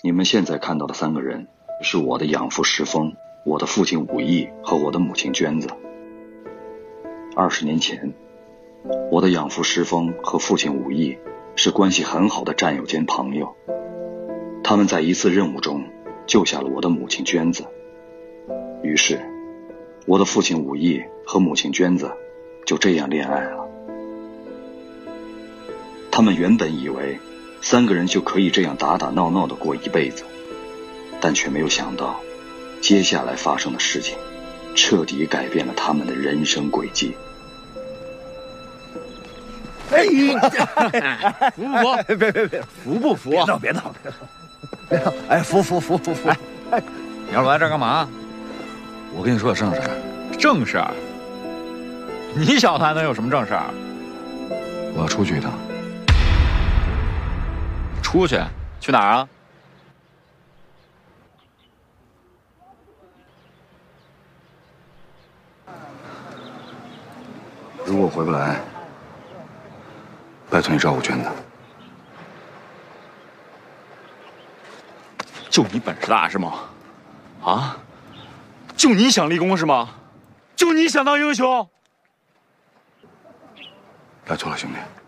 你们现在看到的3个人，是我的养父石峰、我的父亲武义和我的母亲娟子。20年前，我的养父石峰和父亲武义是关系很好的战友兼朋友，他们在一次任务中救下了我的母亲娟子。于是，我的父亲武义和母亲娟子就这样恋爱了。他们原本以为3个人就可以这样打打闹闹地过一辈子，但却没有想到，接下来发生的事情彻底改变了他们的人生轨迹。 哎， 服不服？ 别， 服不服？ 别闹！哎，服！ 哎，你要来这儿干嘛？ 我跟你说有正事儿。 正事儿？你小子还能有什么正事儿？ 我要出去一趟。 出去？去哪儿啊？ 如果回不来，拜托你照顾娟子。 就你本事大是吗？啊？就你想立功是吗？就你想当英雄？ 拜托了，兄弟。